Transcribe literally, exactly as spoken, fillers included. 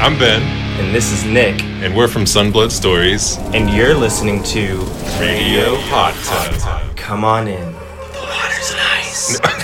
I'm Ben. And this is Nick. And we're from Sunblood Stories. And you're listening to Radio Hot Tub. Come on in. The water's nice.